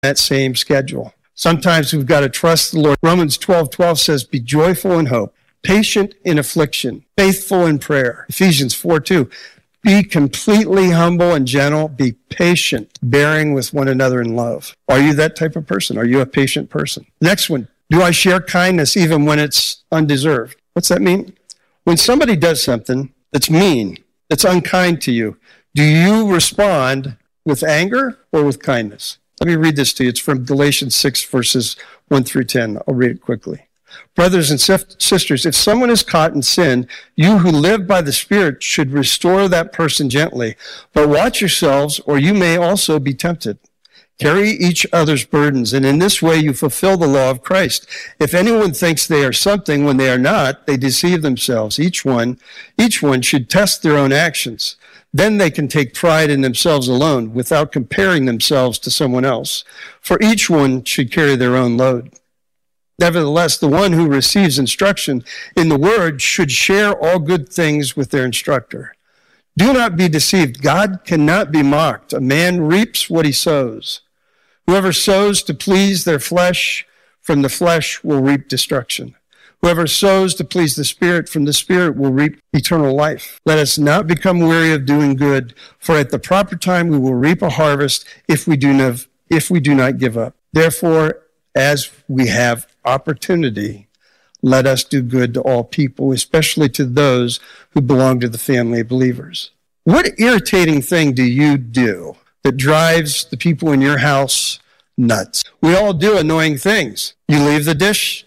that same schedule. Sometimes we've got to trust the Lord. Romans 12:12 says, be joyful in hope, patient in affliction, faithful in prayer. Ephesians 4:2, be completely humble and gentle, be patient, bearing with one another in love. Are you that type of person? Are you a patient person? Next one, do I share kindness even when it's undeserved? What's that mean? When somebody does something that's mean, that's unkind to you, do you respond with anger or with kindness? Let me read this to you. It's from Galatians 6, verses 1 through 10. I'll read it quickly. Brothers and sisters, if someone is caught in sin, you who live by the Spirit should restore that person gently. But watch yourselves, or you may also be tempted. Carry each other's burdens, and in this way you fulfill the law of Christ. If anyone thinks they are something when they are not, they deceive themselves. Each one should test their own actions. Then they can take pride in themselves alone without comparing themselves to someone else. For each one should carry their own load. Nevertheless, the one who receives instruction in the word should share all good things with their instructor. Do not be deceived. God cannot be mocked. A man reaps what he sows. Whoever sows to please their flesh, from the flesh will reap destruction. Whoever sows to please the Spirit, from the Spirit will reap eternal life. Let us not become weary of doing good, for at the proper time we will reap a harvest if we do not give up. Therefore, as we have opportunity, let us do good to all people, especially to those who belong to the family of believers. What irritating thing do you do that drives the people in your house nuts? We all do annoying things. You leave the dishes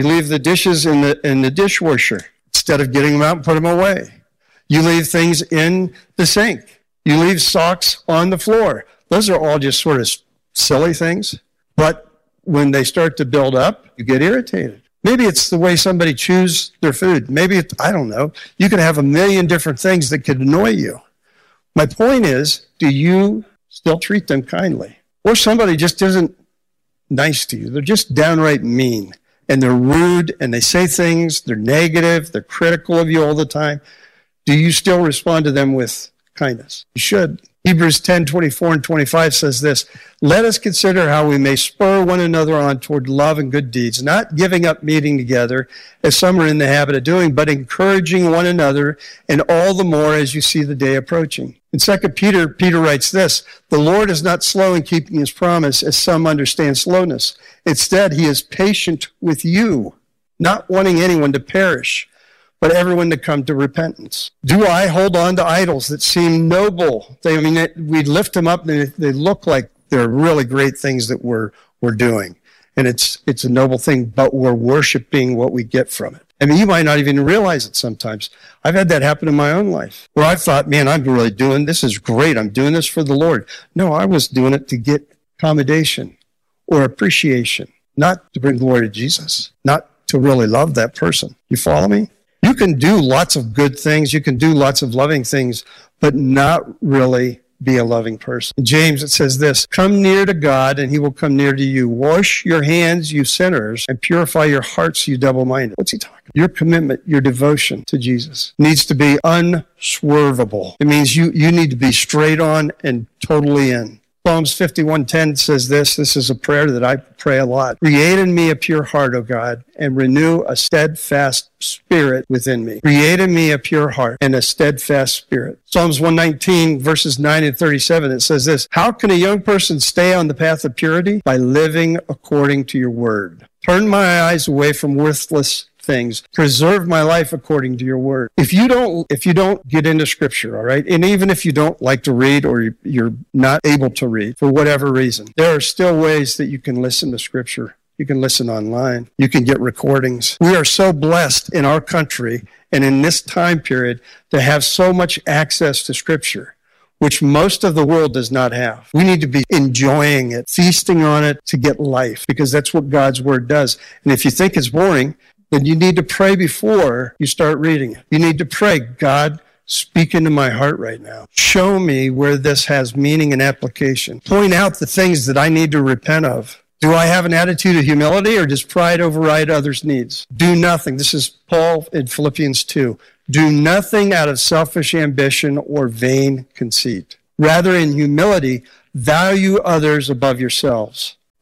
in the dishwasher instead of getting them out and put them away. You leave things in the sink. You leave socks on the floor. Those are all just sort of silly things. But when they start to build up, you get irritated. Maybe it's the way somebody chews their food. Maybe it's, I don't know. You could have a million different things that could annoy you. My point is, do you still treat them kindly? Or somebody just isn't nice to you. They're just downright mean. And they're rude, and they say things, they're negative, they're critical of you all the time. Do you still respond to them with kindness? You should. Hebrews 10:24 and 25 says this, let us consider how we may spur one another on toward love and good deeds, not giving up meeting together, as some are in the habit of doing, but encouraging one another, and all the more as you see the day approaching. In 2 Peter, Peter writes this, the Lord is not slow in keeping his promise, as some understand slowness. Instead, he is patient with you, not wanting anyone to perish, but everyone to come to repentance. Do I hold on to idols that seem noble? We lift them up and they look like they're really great things that we're doing. And it's a noble thing, but we're worshiping what we get from it. I mean, you might not even realize it sometimes. I've had that happen in my own life where I thought, man, I'm really doing this is great. I'm doing this for the Lord. No, I was doing it to get accommodation or appreciation, not to bring glory to Jesus, not to really love that person. You follow me? You can do lots of good things. You can do lots of loving things, but not really be a loving person. In James, it says this, come near to God and he will come near to you. Wash your hands, you sinners, and purify your hearts, you double-minded. What's he talking about? Your commitment, your devotion to Jesus needs to be unswervable. It means you need to be straight on and totally in. Psalms 51:10 says this is a prayer that I pray a lot. Create in me a pure heart, O God, and renew a steadfast spirit within me. Create in me a pure heart and a steadfast spirit. Psalms 119, verses 9 and 37, it says this, how can a young person stay on the path of purity? By living according to your word. Turn my eyes away from worthless things. Preserve my life according to your word. If you don't get into scripture, all right, and even if you don't like to read or you're not able to read for whatever reason, there are still ways that you can listen to scripture. You can listen online. You can get recordings. We are so blessed in our country and in this time period to have so much access to scripture, which most of the world does not have. We need to be enjoying it, feasting on it to get life, because that's what God's word does. And if you think it's boring, then you need to pray before you start reading it. You need to pray, God, speak into my heart right now. Show me where this has meaning and application. Point out the things that I need to repent of. Do I have an attitude of humility or does pride override others' needs? Do nothing. This is Paul in Philippians 2. Do nothing out of selfish ambition or vain conceit. Rather, in humility, value others above yourselves.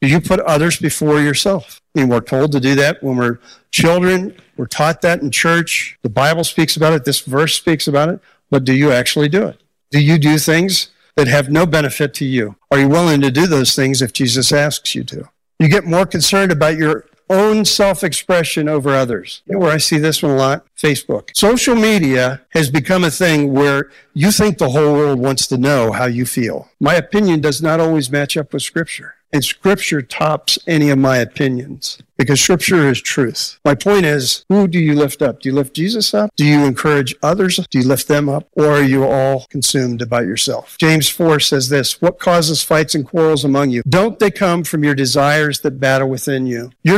Do you put others before yourself? I mean, we're told to do that when we're children. We're taught that in church. The Bible speaks about it. This verse speaks about it. But do you actually do it? Do you do things that have no benefit to you? Are you willing to do those things if Jesus asks you to? You get more concerned about your own self-expression over others. You know where I see this one a lot? Facebook. Social media has become a thing where you think the whole world wants to know how you feel. My opinion does not always match up with Scripture. And Scripture tops any of my opinions because Scripture is truth. My point is, who do you lift up? Do you lift Jesus up? Do you encourage others? Do you lift them up? Or are you all consumed about yourself? James 4 says this, what causes fights and quarrels among you? Don't they come from your desires that battle within you? You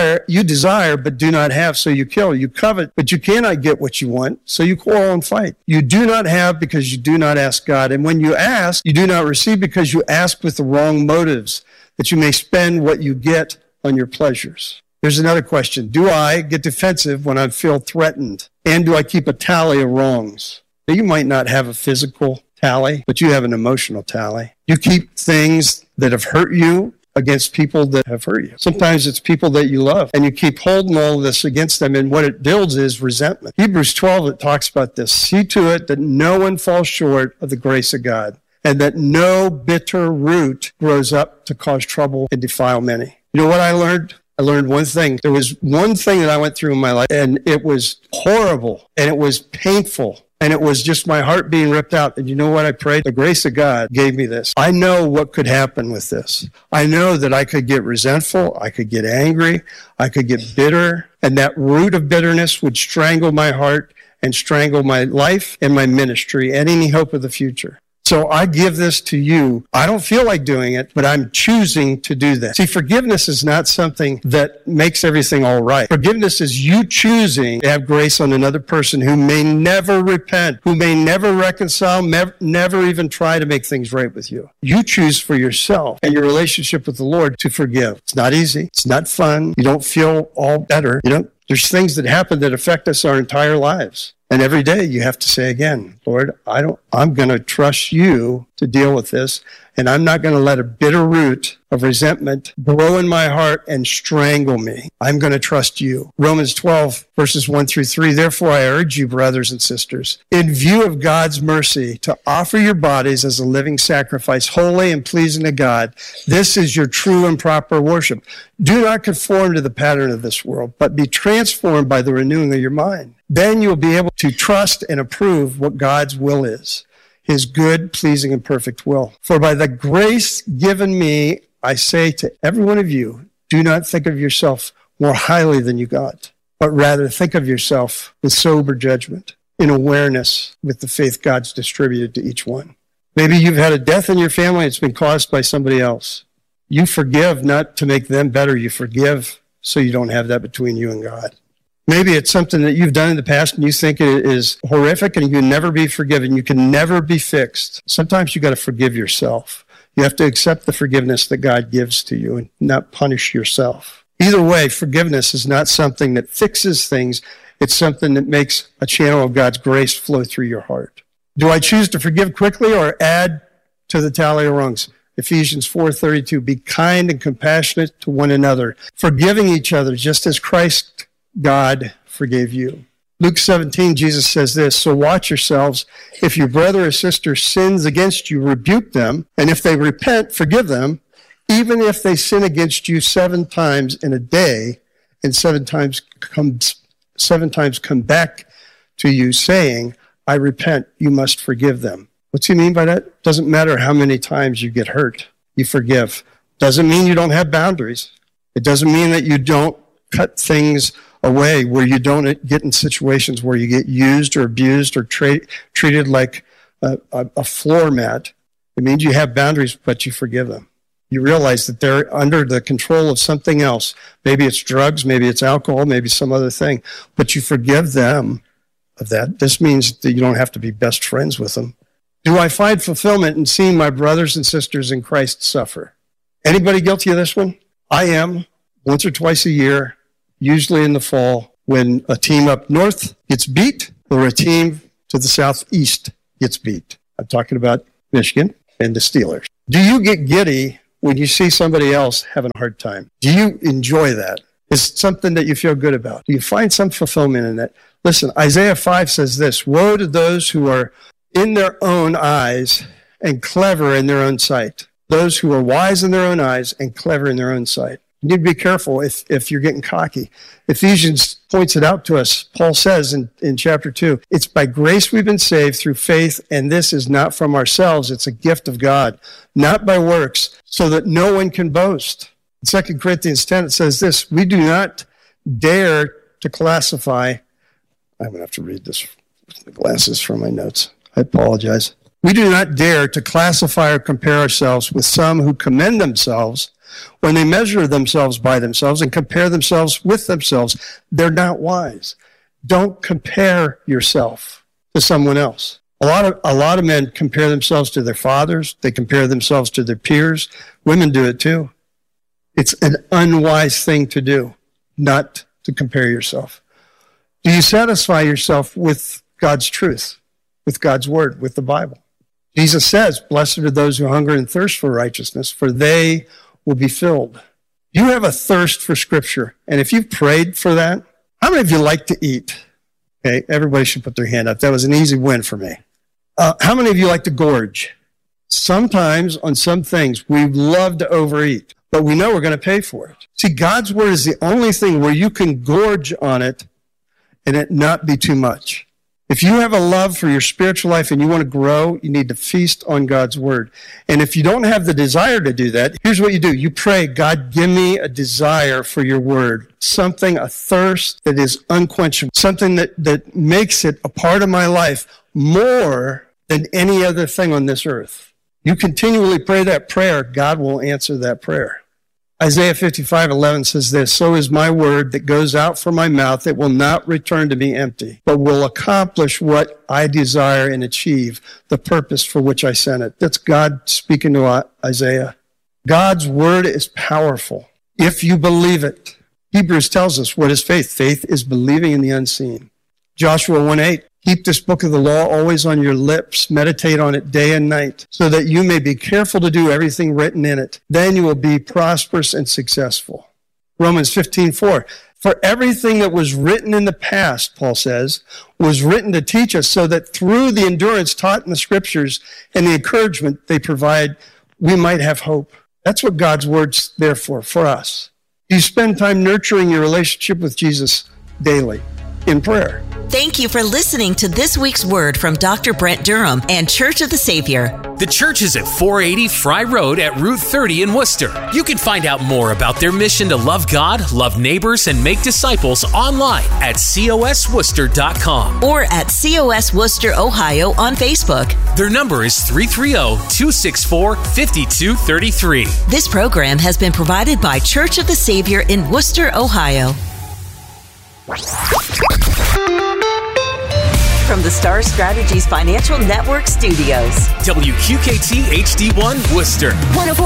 desire, but do not have, so you kill. You covet, but you cannot get what you want, so you quarrel and fight. You do not have because you do not ask God. And when you ask, you do not receive because you ask with the wrong motives, that you may spend what you get on your pleasures. There's another question. Do I get defensive when I feel threatened? And do I keep a tally of wrongs? Now, you might not have a physical tally, but you have an emotional tally. You keep things that have hurt you against people that have hurt you. Sometimes it's people that you love, and you keep holding all of this against them, and what it builds is resentment. Hebrews 12, it talks about this. See to it that no one falls short of the grace of God, and that no bitter root grows up to cause trouble and defile many. You know what I learned? I learned one thing. There was one thing that I went through in my life, and it was horrible, and it was painful, and it was just my heart being ripped out. And you know what I prayed? The grace of God gave me this. I know what could happen with this. I know that I could get resentful, I could get angry, I could get bitter, and that root of bitterness would strangle my heart and strangle my life and my ministry and any hope of the future. So I give this to you. I don't feel like doing it, but I'm choosing to do that. See, forgiveness is not something that makes everything all right. Forgiveness is you choosing to have grace on another person who may never repent, who may never reconcile, never even try to make things right with you. You choose for yourself and your relationship with the Lord to forgive. It's not easy. It's not fun. You don't feel all better. There's things that happen that affect us our entire lives. And every day you have to say again, Lord, I'm going to trust you to deal with this. And I'm not going to let a bitter root of resentment grow in my heart and strangle me. I'm going to trust you. Romans 12, verses 1-3. Therefore, I urge you, brothers and sisters, in view of God's mercy, to offer your bodies as a living sacrifice, holy and pleasing to God. This is your true and proper worship. Do not conform to the pattern of this world, but be transformed by the renewing of your mind. Then you'll be able to trust and approve what God's will is, his good, pleasing, and perfect will. For by the grace given me, I say to every one of you, do not think of yourself more highly than you got, but rather think of yourself with sober judgment, in awareness with the faith God's distributed to each one. Maybe you've had a death in your family. It's been caused by somebody else. You forgive not to make them better. You forgive so you don't have that between you and God. Maybe it's something that you've done in the past and you think it is horrific and you can never be forgiven. You can never be fixed. Sometimes you got to forgive yourself. You have to accept the forgiveness that God gives to you and not punish yourself. Either way, forgiveness is not something that fixes things. It's something that makes a channel of God's grace flow through your heart. Do I choose to forgive quickly or add to the tally of wrongs? Ephesians 4:32, be kind and compassionate to one another, forgiving each other just as Christ God forgave you. Luke 17, Jesus says this, so watch yourselves. If your brother or sister sins against you, rebuke them. And if they repent, forgive them. Even if they sin against you 7 times in a day, and 7 times come back to you saying, I repent, you must forgive them. What's he mean by that? Doesn't matter how many times you get hurt, you forgive. Doesn't mean you don't have boundaries. It doesn't mean that you don't cut things away, where you don't get in situations where you get used or abused or treated like a floor mat. It means you have boundaries, but you forgive them. You realize that they're under the control of something else. Maybe it's drugs, maybe it's alcohol, maybe some other thing, but you forgive them of that. This means that you don't have to be best friends with them. Do I find fulfillment in seeing my brothers and sisters in Christ suffer? Anybody guilty of this one? I am, once or twice a year, usually in the fall, when a team up north gets beat or a team to the southeast gets beat. I'm talking about Michigan and the Steelers. Do you get giddy when you see somebody else having a hard time? Do you enjoy that? Is it something that you feel good about? Do you find some fulfillment in it? Listen, Isaiah 5 says this, woe to those who are in their own eyes and clever in their own sight. Those who are wise in their own eyes and clever in their own sight. You need to be careful if you're getting cocky. Ephesians points it out to us. Paul says in chapter 2, it's by grace we've been saved through faith, and this is not from ourselves. It's a gift of God, not by works, so that no one can boast. In 2 Corinthians 10, it says this, we do not dare to classify. I'm going to have to read this with the glasses from my notes. I apologize. We do not dare to classify or compare ourselves with some who commend themselves when they measure themselves by themselves and compare themselves with themselves. They're not wise. Don't compare yourself to someone else. A lot of men compare themselves to their fathers. They compare themselves to their peers. Women do it too. It's an unwise thing to do, not to compare yourself. Do you satisfy yourself with God's truth, with God's word, with the Bible? Jesus says, blessed are those who hunger and thirst for righteousness, for they will be filled. You have a thirst for Scripture, and if you've prayed for that, how many of you like to eat? Okay, everybody should put their hand up. That was an easy win for me. How many of you like to gorge? Sometimes on some things, we love to overeat, but we know we're going to pay for it. See, God's word is the only thing where you can gorge on it and it not be too much. If you have a love for your spiritual life and you want to grow, you need to feast on God's word. And if you don't have the desire to do that, here's what you do. You pray, God, give me a desire for your word, something, a thirst that is unquenchable, something that makes it a part of my life more than any other thing on this earth. You continually pray that prayer, God will answer that prayer. Isaiah 55:11 says this, so is my word that goes out from my mouth. It will not return to me empty, but will accomplish what I desire and achieve the purpose for which I sent it. That's God speaking to Isaiah. God's word is powerful if you believe it. Hebrews tells us what is faith. Faith is believing in the unseen. Joshua 1:8. Keep this book of the law always on your lips. Meditate on it day and night so that you may be careful to do everything written in it. Then you will be prosperous and successful. Romans 15:4. For everything that was written in the past, Paul says, was written to teach us so that through the endurance taught in the scriptures and the encouragement they provide, we might have hope. That's what God's word's there for us. You spend time nurturing your relationship with Jesus daily in prayer. Thank you for listening to this week's word from Dr. Brent Durham and Church of the Savior. The church is at 480 Fry Road at Route 30 in Worcester. You can find out more about their mission to love God, love neighbors, and make disciples online at cosworcester.com or at COS Worcester, Ohio on Facebook. Their number is 330-264-5233. This program has been provided by Church of the Savior in Worcester, Ohio. From the Star Strategies Financial Network Studios. WQKT HD1 Worcester.